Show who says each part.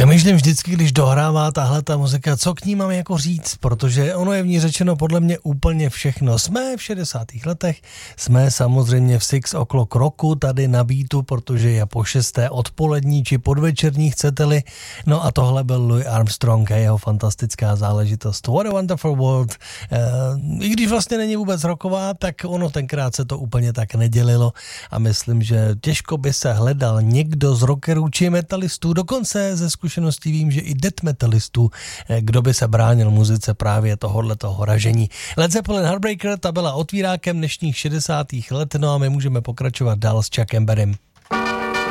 Speaker 1: Přemýšlím vždycky, když dohrává tahle ta muzika, co k ní mám jako říct, protože ono je v ní řečeno podle mě úplně všechno. Jsme v 60. letech, jsme samozřejmě v 6 o'clock roku tady na beatu, protože je po 6. odpolední či podvečerní, chcete-li. No a tohle byl Louis Armstrong a jeho fantastická záležitost What a Wonderful World. I když vlastně není vůbec rocková, tak ono tenkrát se to úplně tak nedělilo a myslím, že těžko by se hledal někdo z rockerů či metalistů, dokonce ze zkušeností vím, že i death metalistů, kdo by se bránil muzice právě tohoto ražení. Led Zeppelin Heartbreaker, ta byla otvírákem dnešních 60. let, no a my můžeme pokračovat dál s Chuckem Berrym.